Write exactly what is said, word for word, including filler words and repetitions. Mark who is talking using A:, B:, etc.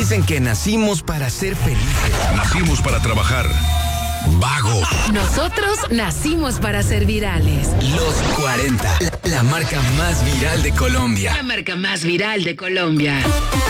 A: Dicen que nacimos para ser felices.
B: Nacimos para trabajar. Vagos.
C: Nosotros nacimos para ser virales.
A: Los cuarenta, la, la marca más viral de Colombia.
C: La marca más viral de Colombia.